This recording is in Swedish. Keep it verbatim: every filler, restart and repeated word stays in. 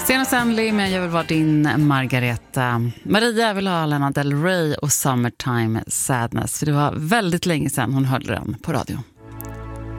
Senast Stanley, men jag vill vara din Margareta. Maria vill ha Lana Del Rey och Summertime Sadness, för det var väldigt länge sedan hon hörde den på radio.